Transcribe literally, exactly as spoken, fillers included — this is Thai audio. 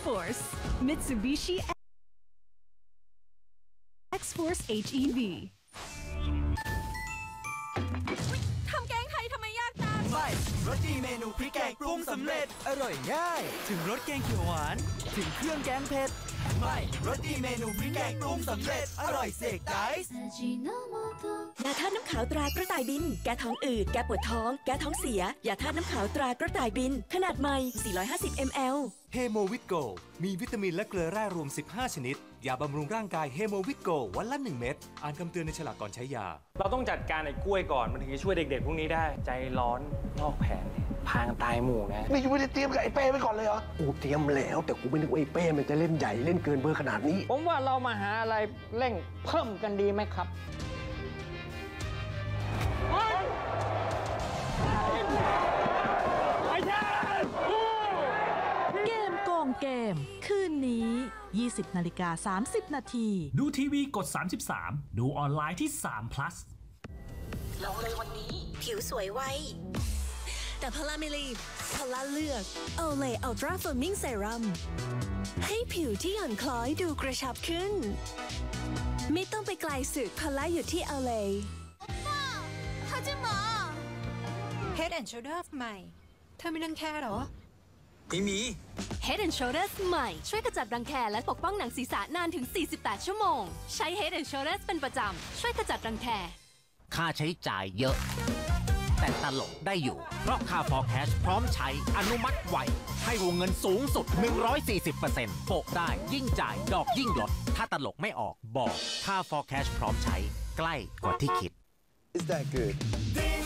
X-Force Mitsubishi X-Force เอช อี วีทำแกงไทยทำไมยากจังไม่รสดีเมนูพริกแกงปรุงสำเร็จอร่อยง่ายถึงรสแกงเขียวหวานถึงเครื่องแกงเผ็ดไม่รสดีเมนูพริกแกงปรุงสำเร็จอร่อยเสกไดส์ยาธาตุน้ำขาวตรากระต่ายบินแก้ท้องอืดแก้ปวดท้องแก้ท้องเสียยาธาตุน้ำขาวตรากระต่ายบินขนาดใหม่สี่ร้อยห้าสิบมิลลิลิตรเฮโมวิตโกมีวิตามินและเกลือแร่รวมสิบห้าชนิดยาบำรุงร่างกายเฮโมวิตโกวันละหนึ่งเม็ดอ่านคำเตือนในฉลากก่อนใช้ยาเราต้องจัดการไอ้กล้วยก่อนมันถึงจะช่วยเด็กๆพวกนี้ได้ใจร้อนนอกแผนพางตายหมู่นะนี่กูไม่ได้เตรียมกับไอ้เป้ไว้ก่อนเลยเหรอกูเตรียมแล้วแต่กูไม่นึกว่าไอ้เป้มันจะเล่นใหญ่เล่นเกินเบอร์ขนาดนี้ผมว่าเรามาหาอะไรเร่งเพิ่มกันดีไหมครับเกมโกงเกมคืนนี้ยี่สิบนาฬิกาสามสิบนาทีดูทีวีกดสามสิบสามดูออนไลน์ที่สาม plus ลองเลยวันนี้ผิวสวยไวแต่พลาไม่รีบพลาเลือกโอเลอัลตราเฟิร์มมิ่งเซรั่มให้ผิวที่หย่อนคล้อยดูกระชับขึ้นไม่ต้องไปไกลสุดพลาอยู่ที่โอเลเขาจะหมอ Head and Shoulders ใหม่เธอมีรังแคเหรอไม่มี Head and Shoulders ใหม่ช่วยกระจัดรังแคและปกป้องหนังศีรษะนานถึงสี่สิบแปดชั่วโมงใช้ Head and Shoulders เป็นประจำช่วยกระจัดรังแคค่าใช้จ่ายเยอะแต่ตลกได้อยู่เพราะค่า Forecast พร้อมใช้อนุมัติไวให้วงเงินสูงสุด หนึ่งร้อยสี่สิบเปอร์เซ็นต์ โปะได้ยิ่งจ่ายดอกยิ่งลดถ้าตลกไม่ออกบอกค่า Forecast พร้อมใช้ใกล้กว่าที่คิด Is that good